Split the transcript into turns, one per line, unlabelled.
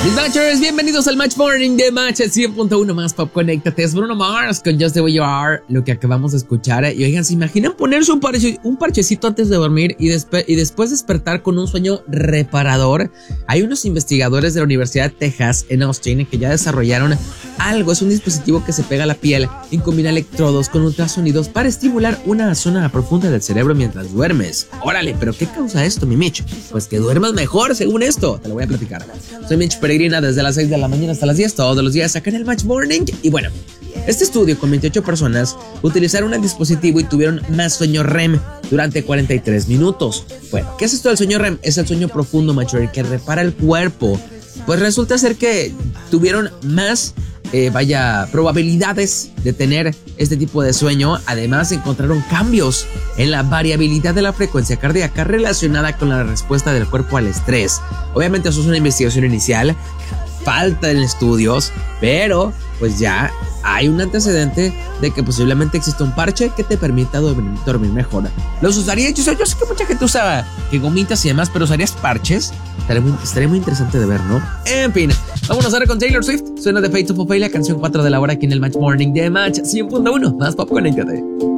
Mis Matchers, bienvenidos al Match Morning de Match 100.1 más Pop. Conéctate, es Bruno Mars con Just The Way You Are, lo que acabamos de escuchar. Y oigan, ¿se imaginan ponerse un parchecito antes de dormir y después despertar con un sueño reparador? Hay unos investigadores de la Universidad de Texas en Austin que ya desarrollaron algo. Es un dispositivo que se pega a la piel y combina electrodos con ultrasonidos para estimular una zona profunda del cerebro mientras duermes. Órale, ¿pero qué causa esto, mi Mitch? Pues que duermas mejor, según esto. Te lo voy a platicar. Soy Mitch Peregrina desde las 6 de la mañana hasta las 10, todos los días acá en el Match Morning. Y bueno, este estudio con 28 personas utilizaron el dispositivo y tuvieron más sueño REM durante 43 minutos. Bueno, ¿qué es esto del sueño REM? Es el sueño profundo, Matcher, que repara el cuerpo. Pues resulta ser que tuvieron más probabilidades de tener este tipo de sueño. Además, encontraron cambios en la variabilidad de la frecuencia cardíaca relacionada con la respuesta del cuerpo al estrés. Obviamente eso es una investigación inicial, faltan estudios, pero pues ya hay un antecedente de que posiblemente existe un parche que te permita dormir mejor. ¿Los usarías? Yo sé que mucha gente usa que gomitas y demás, pero ¿usarías parches? Estaría muy interesante de ver, ¿no? En fin, vámonos ahora con Taylor Swift. Suena de Fate to Popeye, la canción 4 de la hora aquí en el Match Morning de Match 100.1 más Pop. Conéctate.